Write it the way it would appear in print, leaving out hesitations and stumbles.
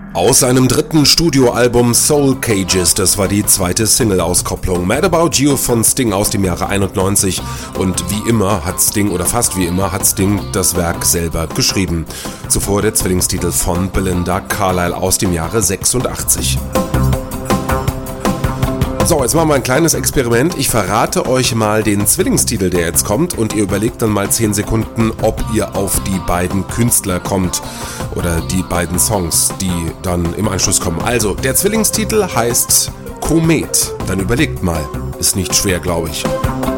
Aus seinem dritten Studioalbum Soul Cages, das war die zweite Single-Auskopplung. Mad About You von Sting aus dem Jahre 91 und wie immer hat Sting, oder fast wie immer, hat Sting das Werk selber geschrieben. Zuvor der Zwillingstitel von Belinda Carlisle aus dem Jahre 86. So, jetzt machen wir ein kleines Experiment. Ich verrate euch mal den Zwillingstitel, der jetzt kommt, und ihr überlegt dann mal 10 Sekunden, ob ihr auf die beiden Künstler kommt oder die beiden Songs, die dann im Anschluss kommen. Also, der Zwillingstitel heißt Komet. Dann überlegt mal. Ist nicht schwer, glaube ich.